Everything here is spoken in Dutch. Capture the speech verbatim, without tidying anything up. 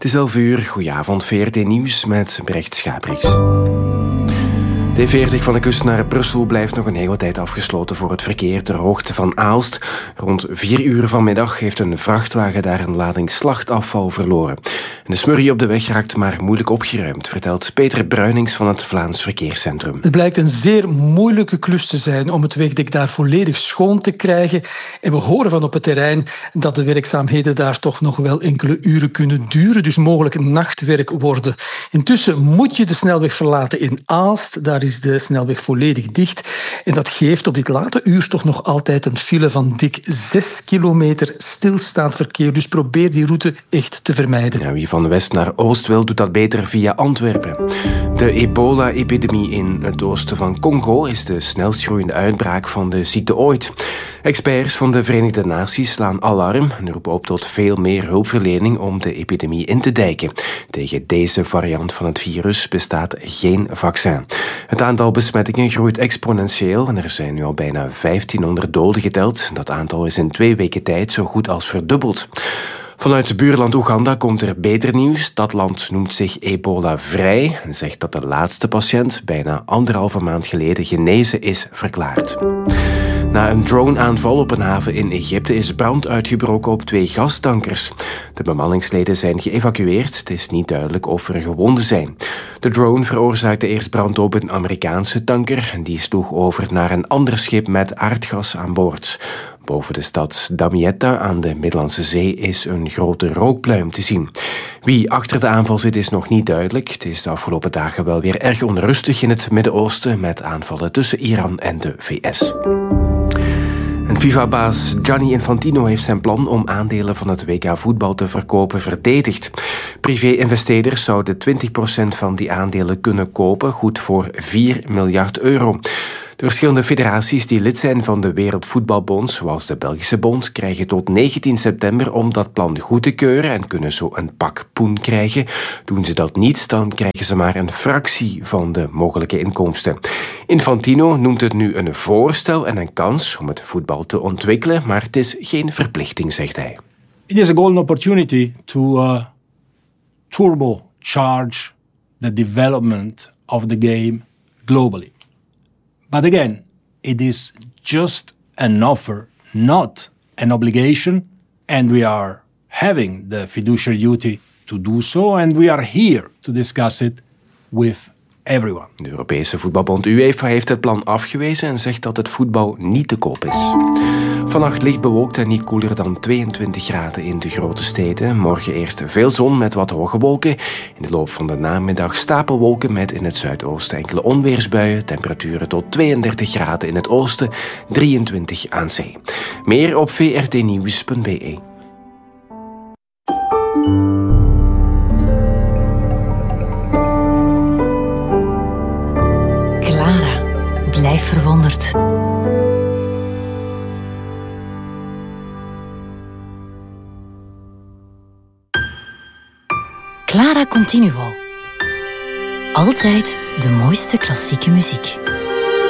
Het is elf uur, goedenavond, V R T Nieuws met Brecht Schabriks. De E veertig van de kust naar Brussel blijft nog een hele tijd afgesloten voor het verkeer ter hoogte van Aalst. Rond vier uur vanmiddag heeft een vrachtwagen daar een lading slachtafval verloren. De smurrie op de weg raakt maar moeilijk opgeruimd, vertelt Peter Bruinings van het Vlaams Verkeerscentrum. Het blijkt een zeer moeilijke klus te zijn om het wegdek daar volledig schoon te krijgen. En we horen van op het terrein dat de werkzaamheden daar toch nog wel enkele uren kunnen duren, dus mogelijk nachtwerk worden. Intussen moet je de snelweg verlaten in Aalst. Daar is de snelweg volledig dicht. En dat geeft op dit late uur toch nog altijd een file van dik zes kilometer stilstaand verkeer. Dus probeer die route echt te vermijden. Ja, wie van west naar oost wil, doet dat beter via Antwerpen. De ebola-epidemie in het oosten van Congo is de snelst groeiende uitbraak van de ziekte ooit. Experts van de Verenigde Naties slaan alarm en roepen op tot veel meer hulpverlening om de epidemie in te dijken. Tegen deze variant van het virus bestaat geen vaccin. Het aantal besmettingen groeit exponentieel en er zijn nu al bijna vijftienhonderd doden geteld. Dat aantal is in twee weken tijd zo goed als verdubbeld. Vanuit buurland Oeganda komt er beter nieuws. Dat land noemt zich ebola-vrij en zegt dat de laatste patiënt bijna anderhalve maand geleden genezen is verklaard. Na een drone-aanval op een haven in Egypte is brand uitgebroken op twee gastankers. De bemanningsleden zijn geëvacueerd. Het is niet duidelijk of er gewonden zijn. De drone veroorzaakte eerst brand op een Amerikaanse tanker en die sloeg over naar een ander schip met aardgas aan boord. Boven de stad Damietta aan de Middellandse Zee is een grote rookpluim te zien. Wie achter de aanval zit is nog niet duidelijk. Het is de afgelopen dagen wel weer erg onrustig in het Midden-Oosten met aanvallen tussen Iran en de V S. En FIFA-baas Gianni Infantino heeft zijn plan om aandelen van het W K voetbal te verkopen verdedigd. Privé-investeerders zouden twintig procent van die aandelen kunnen kopen, goed voor vier miljard euro. De verschillende federaties die lid zijn van de Wereldvoetbalbond, zoals de Belgische Bond, krijgen tot negentien september om dat plan goed te keuren en kunnen zo een pak poen krijgen. Doen ze dat niet, dan krijgen ze maar een fractie van de mogelijke inkomsten. Infantino noemt het nu een voorstel en een kans om het voetbal te ontwikkelen, maar het is geen verplichting, zegt hij. It is a golden opportunity to uh, turbocharge the development of the game globally. But again, it is just an offer, not an obligation, and we are having the fiduciary duty to do so, and we are here to discuss it with everyone. De Europese voetbalbond UEFA heeft het plan afgewezen en zegt dat het voetbal niet te koop is. Vannacht licht bewolkt en niet koeler dan tweeëntwintig graden in de grote steden. Morgen eerst veel zon met wat hoge wolken. In de loop van de namiddag stapelwolken met in het zuidoosten enkele onweersbuien. Temperaturen tot tweeëndertig graden in het oosten, drieëntwintig aan zee. Meer op v r t nieuws punt b e. Clara, blijf verwonderd. Clara Continuo. Altijd de mooiste klassieke muziek.